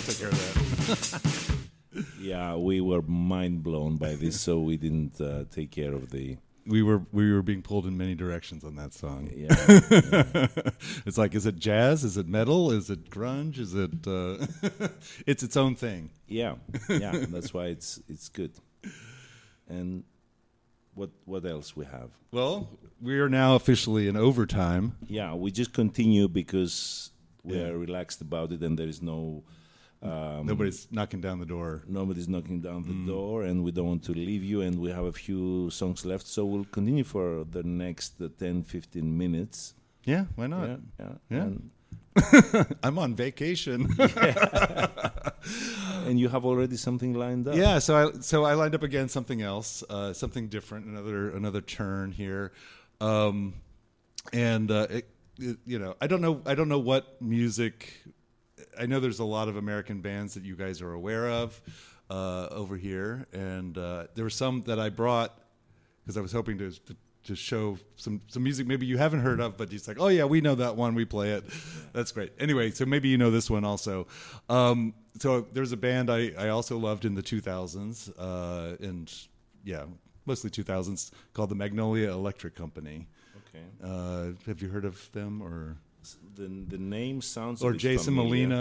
took care of that. Yeah, we were mind blown by this, so we didn't take care of the. We were being pulled in many directions on that song. Yeah, yeah. It's like, is it jazz? Is it metal? Is it grunge? Is it? It's its own thing. Yeah. That's why it's good. And what else we have? Well, we are now officially in overtime. Yeah, we just continue because we Yeah. are relaxed about it, and there is no. Nobody's knocking down the door. Nobody's knocking down the door, and we don't want to leave you, and we have a few songs left, so we'll continue for the next 10, 15 minutes. Yeah, why not? Yeah. And, I'm on vacation. and you have already something lined up. Yeah, so I lined up again something else, something different, another turn here, and I don't know what music. I know there's a lot of American bands that you guys are aware of over here, and there were some that I brought because I was hoping to show some music maybe you haven't heard of, but it's like, oh yeah, we know that one, we play it. That's great. Anyway, so maybe you know this one also. So there's a band I also loved in the 2000s, and yeah, mostly 2000s, called the Magnolia Electric Company. Okay. Have you heard of them or? The name sounds. Or a bit Jason familiar. Molina.